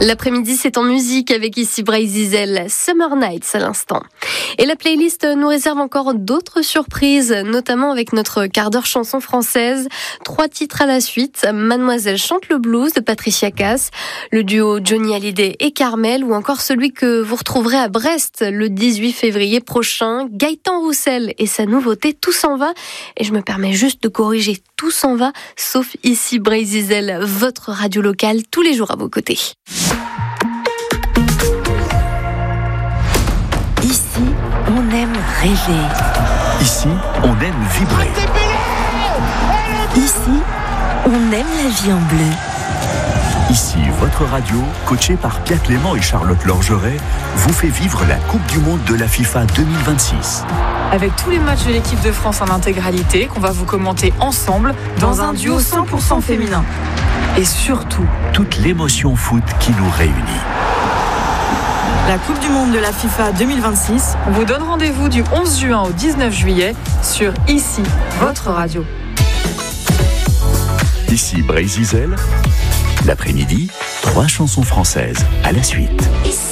L'après-midi, c'est en musique avec ici Bryce Zizel, Summer Nights à l'instant. Et la playlist nous réserve encore d'autres surprises, notamment avec notre quart d'heure chanson française. 3 titres à la suite, Mademoiselle chante le blues de Patricia Cass, le duo Johnny Hallyday et Carmel, ou encore celui que vous retrouverez à Brest le 18 février prochain, Gaëtan Roussel et sa nouveauté Tout s'en va. Et je me permets juste de corriger, Tout s'en va, sauf ici Bryce Zizel, votre radio locale, tous les jours à vos côtés. Ici, on aime rêver. Ici, on aime vibrer. Ici, on aime la vie en bleu. Ici, votre radio, coachée par Pierre Clément et Charlotte Lorgeret, vous fait vivre la Coupe du Monde de la FIFA 2026. Avec tous les matchs de l'équipe de France en intégralité, qu'on va vous commenter ensemble dans un duo 100% féminin. Et surtout, toute l'émotion foot qui nous réunit. La Coupe du Monde de la FIFA 2026 vous donne rendez-vous du 11 juin au 19 juillet sur Ici, votre radio. Ici Bryce Zizel, l'après-midi, 3 chansons françaises à la suite.